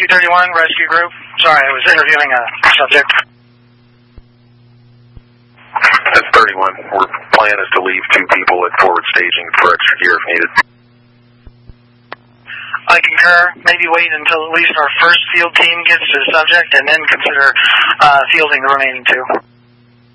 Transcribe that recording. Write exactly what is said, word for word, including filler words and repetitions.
two thirty-one, rescue group. Sorry, I was interviewing a subject. That's thirty-one. Our plan is to leave two people at forward staging for extra gear if needed. I concur. Maybe wait until at least our first field team gets to the subject and then consider uh, fielding the remaining two.